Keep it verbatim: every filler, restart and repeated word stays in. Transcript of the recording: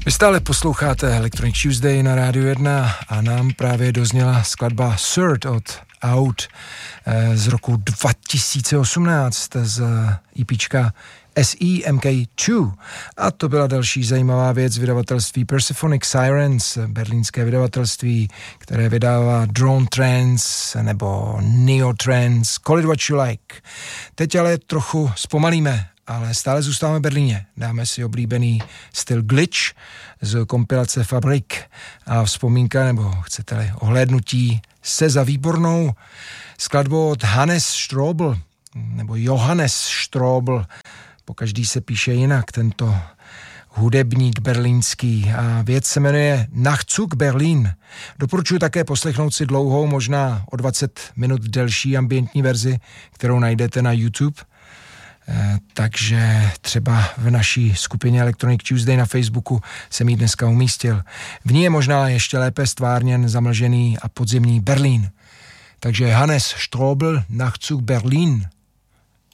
Vy stále posloucháte Electronic Tuesday na Rádiu jedna a nám právě dozněla skladba Third od Out z roku dva tisíce osmnáct z EPčka S E M K dva. A to byla další zajímavá věc vydavatelství Persephonic Sirens, berlínské vydavatelství, které vydává Drone Trance nebo Neo Trance, call it what you like. Teď ale trochu zpomalíme, ale stále zůstáváme v Berlíně. Dáme si oblíbený styl Glitch z kompilace Fabrik a vzpomínka, nebo chcete-li ohlédnutí se za výbornou skladbou od Hannes Strobl, nebo Johannes Strobl. Pokaždý se píše jinak tento hudebník berlínský a věc se jmenuje Nachtzug Berlin. Doporučuji také poslechnout si dlouhou, možná o dvacet minut delší ambientní verzi, kterou najdete na YouTube. Takže třeba v naší skupině Electronic Tuesday na Facebooku jsem ji dneska umístil. V ní je možná ještě lépe stvárněn zamlžený a podzimní Berlín. Takže Hannes Strobl, Nachtzug Berlin.